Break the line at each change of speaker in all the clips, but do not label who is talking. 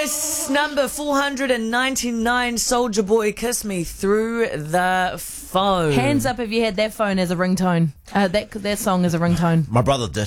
Nice number 499, Soulja Boy, Kiss Me Through the Phone.
Hands up if you had that phone as a ringtone. That song as a ringtone.
My brother did.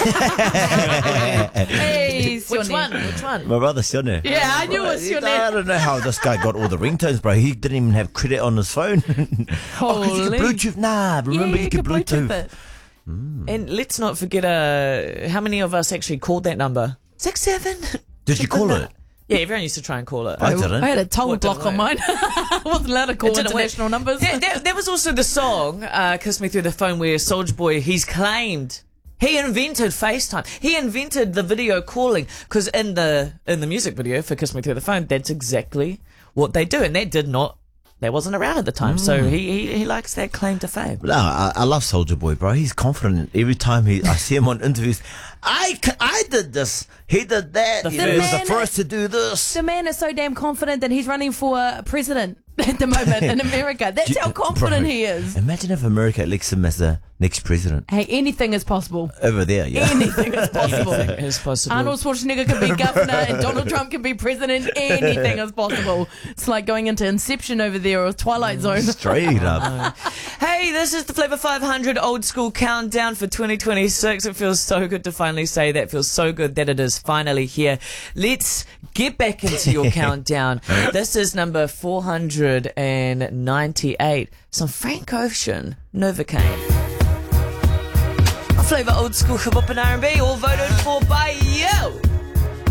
Hey,
Which one? Which one?
My brother, Sione.
Yeah, I knew it was Sione.
I don't know how this guy got all the ringtones, bro. He didn't even have credit on his phone. Oh, 'cause you can Bluetooth. Nah, remember you could Bluetooth.
it.
And let's not forget, how many of us actually called that number? 67.
Did you call it?
Yeah, everyone used to try and call it.
I didn't.
I had a toll
What,
block
didn't
on mine. I wasn't allowed to call
didn't work.
international numbers.
There was also the song, Kiss Me Through the Phone, where Soulja Boy, he's claimed he invented FaceTime. He invented the video calling, because in the music video for Kiss Me Through the Phone, that's exactly what they do, and that wasn't around at the time. So he likes that claim to fame.
No, I love Soulja Boy, bro. He's confident every time I see him on interviews. I did this. He did that. He was the first to do this.
The man is so damn confident that he's running for president at the moment in America. That's how confident he is.
Imagine if America elects him as the next president.
Hey, anything is possible.
Over there, yeah.
Anything is possible.
It's possible.
Arnold Schwarzenegger can be governor and Donald Trump can be president. Anything is possible. It's like going into Inception over there or Twilight Zone.
Straight up.
Hey, this is the Flavor 500 old school countdown for 2026. It feels so good to finally say that. It feels so good that it is finally here. Let's get back into your countdown. This is number 498. Some Frank Ocean, Novocaine. A Flavor old school hip hop and R&B, all voted for by you.